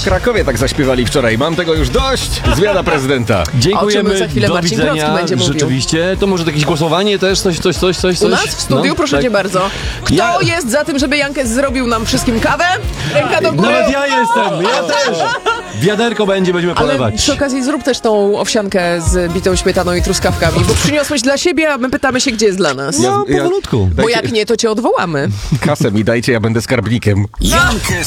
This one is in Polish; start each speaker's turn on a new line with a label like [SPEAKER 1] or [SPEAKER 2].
[SPEAKER 1] W Krakowie tak zaśpiewali wczoraj. Mam tego już dość. Zmiana prezydenta.
[SPEAKER 2] O czym
[SPEAKER 3] Dziękujemy,
[SPEAKER 2] za chwilę
[SPEAKER 3] do
[SPEAKER 2] Marcin Krocki
[SPEAKER 3] widzenia.
[SPEAKER 2] będzie mówił.
[SPEAKER 3] Rzeczywiście, to może jakieś głosowanie też, coś.
[SPEAKER 2] U nas w studiu,
[SPEAKER 3] No,
[SPEAKER 2] proszę
[SPEAKER 3] tak.
[SPEAKER 2] cię bardzo. Kto
[SPEAKER 3] Ja-
[SPEAKER 2] jest za tym, żeby Jankes zrobił nam wszystkim kawę? Ręka do góry.
[SPEAKER 3] Nawet ja jestem, ja też. Wiaderko będziemy
[SPEAKER 2] Ale
[SPEAKER 3] polewać.
[SPEAKER 2] przy okazji zrób też tą owsiankę z bitą śmietaną i truskawkami, bo przyniosłeś dla siebie, a my pytamy się, gdzie jest dla nas.
[SPEAKER 3] No, powolutku.
[SPEAKER 2] Bo jak nie, to cię odwołamy.
[SPEAKER 1] Kasę mi dajcie, ja będę skarbnikiem.
[SPEAKER 4] Jankes